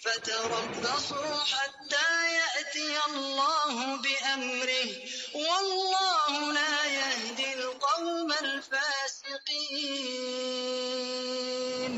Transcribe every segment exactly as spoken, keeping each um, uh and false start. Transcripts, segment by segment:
فتربصوا حتى يأتي الله بأمره والله لا يهدي القوم الفاسقين.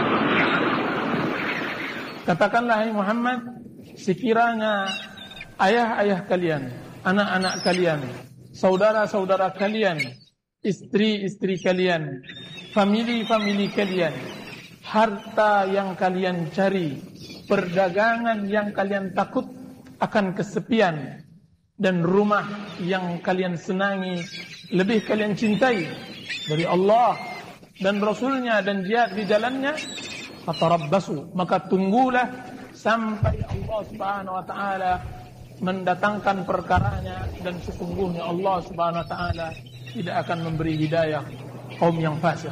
Katakanlah hai Muhammad, sekiranya ayah-ayah kalian, anak-anak kalian, saudara-saudara kalian, istri-istri kalian, famili-famili kalian, harta yang kalian cari, perdagangan yang kalian takut akan kesepian, dan rumah yang kalian senangi, lebih kalian cintai dari Allah dan Rasulnya dan jihad di jalannya, fatarabbasu, maka tunggulah sampai Allah Subhanahu wa taala mendatangkan perkaranya, dan sesungguhnya Allah Subhanahu wa taala tidak akan memberi hidayah kaum yang fasik.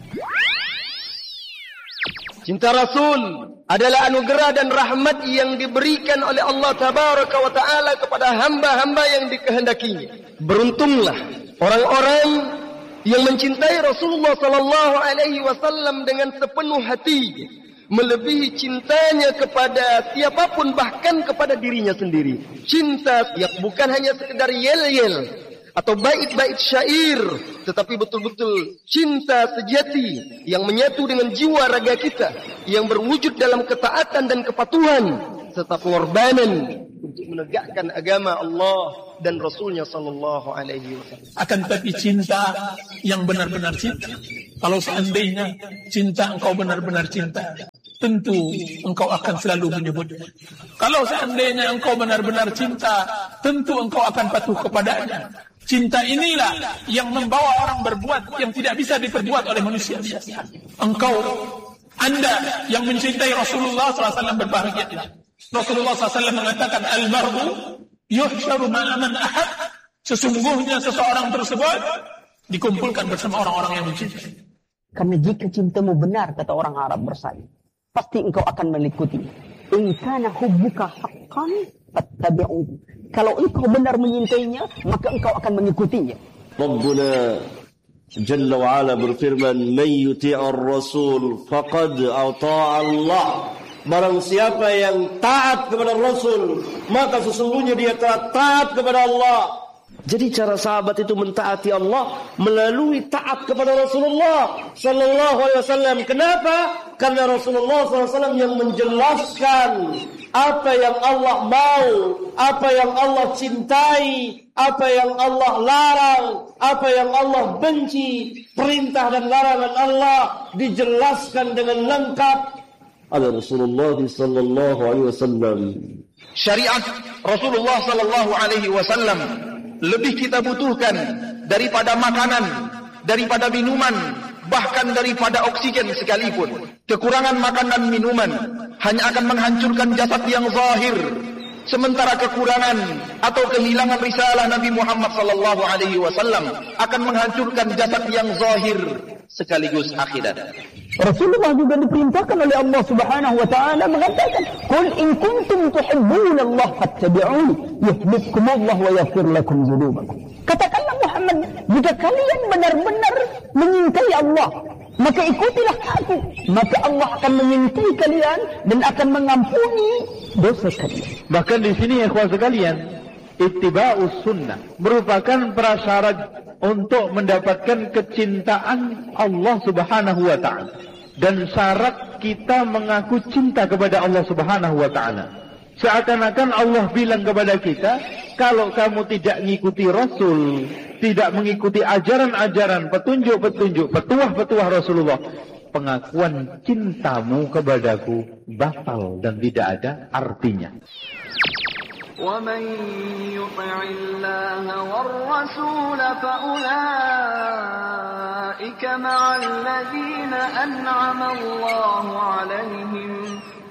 Cinta Rasul adalah anugerah dan rahmat yang diberikan oleh Allah Tabaraka wa Ta'ala kepada hamba-hamba yang dikehendakinya. Beruntunglah orang-orang yang mencintai Rasulullah Sallallahu Alaihi Wasallam dengan sepenuh hati, melebihi cintanya kepada siapapun, bahkan kepada dirinya sendiri. Cinta yang bukan hanya sekedar yel-yel atau bait-bait syair, tetapi betul-betul cinta sejati yang menyatu dengan jiwa raga kita, yang berwujud dalam ketaatan dan kepatuhan serta pengorbanan untuk menegakkan agama Allah dan Rasulnya Sallallahu Alaihi Wasallam. Akan tetapi cinta yang benar-benar cinta, kalau seandainya cinta engkau benar-benar cinta, tentu engkau akan selalu menyebut. Kalau seandainya engkau benar-benar cinta, tentu engkau akan patuh kepadanya. Cinta inilah yang membawa orang berbuat yang tidak bisa diperbuat oleh manusia biasa. Engkau, anda yang mencintai Rasulullah shallallahu alaihi wasallam berbahagialah. Rasulullah shallallahu alaihi wasallam mengatakan, Al-mar'u yuhsyaru ma'a man ahad. Sesungguhnya seseorang tersebut dikumpulkan bersama orang-orang yang mencintai. Karena jika cintamu benar, kata orang Arab bersaing, pasti engkau akan mengikuti. In kana hubbuka haqqan fattabi'uhu. Kalau engkau benar menyintainya, maka engkau akan mengikutinya. Rabbuna Jalla wa Ala berfirman, "Man yuti'ir Rasul faqad ata'a Allah." Barang siapa yang taat kepada Rasul, maka sesungguhnya dia telah taat kepada Allah. Jadi cara sahabat itu mentaati Allah melalui taat kepada Rasulullah Sallallahu Alaihi Wasallam. Kenapa? Karena Rasulullah Sallallahu Alaihi Wasallam yang menjelaskan apa yang Allah mau, apa yang Allah cintai, apa yang Allah larang, apa yang Allah benci. Perintah dan larangan Allah dijelaskan dengan lengkap oleh Rasulullah Sallallahu Alaihi Wasallam. Syariat Rasulullah Sallallahu Alaihi Wasallam lebih kita butuhkan daripada makanan, daripada minuman, bahkan daripada oksigen sekalipun. Kekurangan makan dan minuman hanya akan menghancurkan jasad yang zahir, sementara kekurangan atau kehilangan risalah Nabi Muhammad sallallahu alaihi wasallam akan menghancurkan jasad yang zahir sekaligus akhirat. Rasulullah juga diperintahkan oleh Allah Subhanahu wa taala mengatakan, "Qul in kuntum tuhibbuna Allah fattabi'uni yuhibbukumullah wa yaghfir lakum dzunubakum." Katakanlah Muhammad, jika kalian benar-benar menyintai Allah, maka ikutilah aku, maka Allah akan menyintai kalian dan akan mengampuni dosa kalian. Bahkan di sini ya ikhwan sekalian, ittiba'us sunnah merupakan prasyarat untuk mendapatkan kecintaan Allah Subhanahu wa taala, dan syarat kita mengaku cinta kepada Allah Subhanahu wa taala. Seakan-akan Allah bilang kepada kita, kalau kamu tidak mengikuti Rasul, tidak mengikuti ajaran-ajaran, petunjuk-petunjuk, petuah-petuah Rasulullah, pengakuan cintamu kepadaku batal dan tidak ada artinya. وَمَنْ يُطِعِ اللَّهَ وَالرَّسُولَ فَأُولَئِكَ مَعَ الَّذِينَ أَنْعَمَ اللَّهُ عَلَيْهِمْ